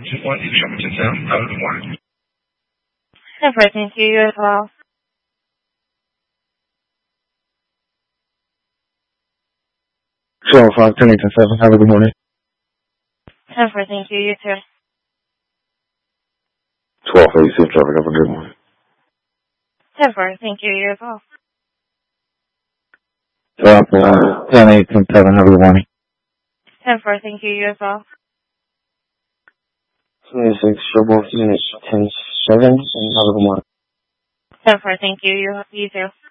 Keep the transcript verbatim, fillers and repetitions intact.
Just want you to show me to sound. Have a good morning. ten four, thank you. You as well. Zero five ten eight ten seven. Have a good morning. ten four, thank you. You too. Twelve eighty six traffic. Have a good morning. ten four, thank you. You as well. Drop uh, ten eight ten seven. Have a good morning. ten four, thank you. You as well. twenty six triple unit ten seven. And have a good morning. ten four, thank you. You, you too.